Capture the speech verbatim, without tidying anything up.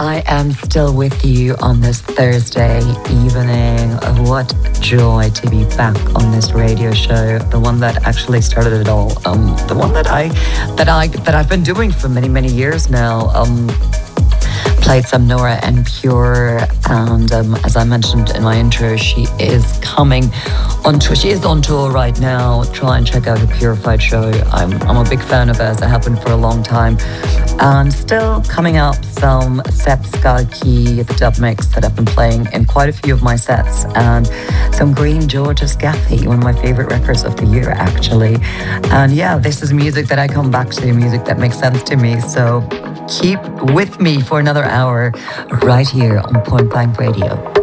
I am still with you on this Thursday evening. What joy to be back on this radio show, the one that actually started it all, um, the one that I that I that I've been doing for many many years now. Um, played some Nora En Pure, and um, as I mentioned in my intro, she is coming on tour. She is on tour right now. Try and check out her Purified show. I'm I'm a big fan of hers. It happened for a long time. And still coming up, some Sepp Skalki, the dub mix that I've been playing in quite a few of my sets, and some Green Georgia Scaffy, one of my favorite records of the year, actually. And yeah, this is music that I come back to, music that makes sense to me. So keep with me for another hour right here on Point Blank Radio.